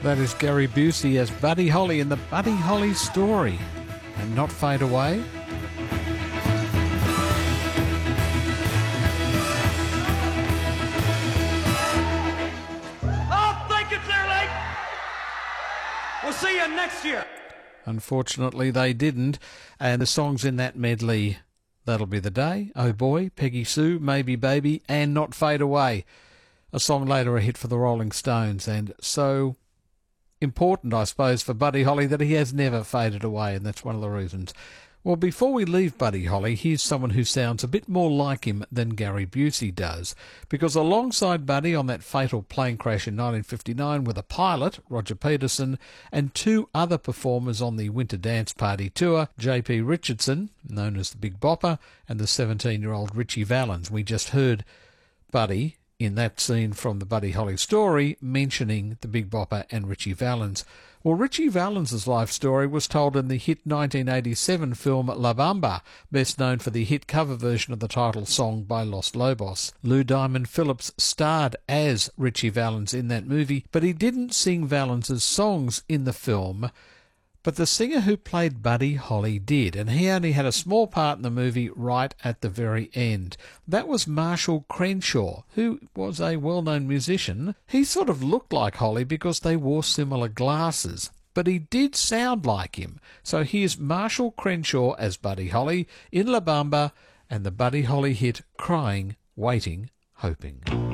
That is Gary Busey as Buddy Holly in the Buddy Holly Story. And Not Fade Away. Oh, thank you, Clear Lake. We'll see you next year. Unfortunately, they didn't. And the songs in that medley, That'll Be the Day, Oh Boy, Peggy Sue, Maybe Baby, and Not Fade Away. A song later a hit for the Rolling Stones, and so important, I suppose, for Buddy Holly that he has never faded away, and that's one of the reasons. Well, before we leave Buddy Holly, here's someone who sounds a bit more like him than Gary Busey does, because alongside Buddy on that fatal plane crash in 1959 were the pilot, Roger Peterson, and two other performers on the Winter Dance Party tour, J.P. Richardson, known as the Big Bopper, and the 17-year-old Ritchie Valens. We just heard Buddy in that scene from the Buddy Holly Story mentioning the Big Bopper and Ritchie Valens. Well, Ritchie Valens' life story was told in the hit 1987 film La Bamba, best known for the hit cover version of the title song by Los Lobos. Lou Diamond Phillips starred as Ritchie Valens in that movie, but he didn't sing Valens' songs in the film. But the singer who played Buddy Holly did, and he only had a small part in the movie right at the very end. That was Marshall Crenshaw, who was a well-known musician. He sort of looked like Holly because they wore similar glasses, but he did sound like him. So here's Marshall Crenshaw as Buddy Holly in La Bamba and the Buddy Holly hit Crying, Waiting, Hoping.